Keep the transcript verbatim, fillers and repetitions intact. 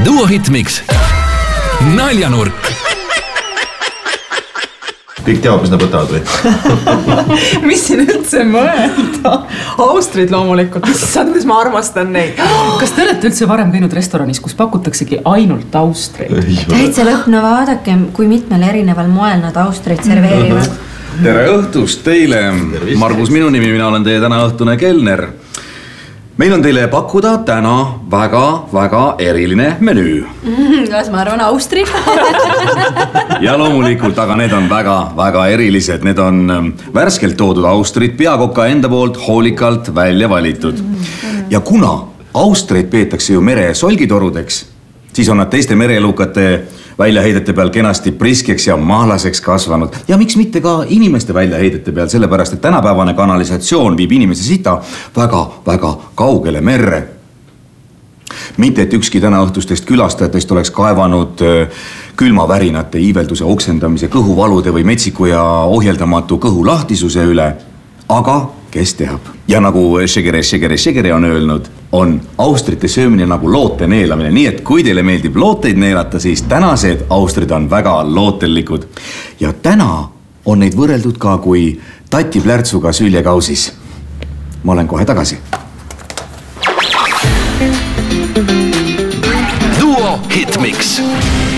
Duo Hitmix. Naljanurk. Kõik teavad, mis nad võtavad või? Mis siin üldse mõelda? Austrid loomulikult, mis ma armastan neid. Kas te olete üldse varem käinud restoranis, kus pakutaksegi ainult austreid? Täitsa lõpna vaadake, kui mitmel erineval moel nad austreid serveerivad. Tere õhtust teile! Margus minu nimi, mina olen teie täna õhtune kelner. Meil on teile pakkuda täna väga, väga eriline menüü. Kas ma arvan austri? Ja loomulikult, aga need on väga, väga erilised. Need on värskelt toodud austrid, peakoka enda poolt hoolikalt välja valitud. Ja kuna austreid peetakse ju mere solgitorudeks, siis on nad teiste mereelukate väljaheidete peal kenasti priskeks ja mahlaseks kasvanud. Ja miks mitte ka inimeste väljaheidete peal, sellepärast, et tänapäevane kanalisatsioon viib inimese sita väga, väga kaugele merre. Mitte, et ükski täna õhtustest külastajatest oleks kaevanud külmavärinate, iivelduse, oksendamise, kõhuvalude või metsiku ja ohjeldamatu kõhu lahtisuse üle, aga kes teab? Ja nagu Šegere, Šegere, Šegere on öelnud, on austrite söömine nagu loote neelamine. Nii et kui teile meeldib looteid neelata, siis tänased austrid on väga lootellikud. Ja täna on neid võrreldud ka kui tati plärtsuga süljekausis. Ma olen kohe tagasi. Duo Hitmix.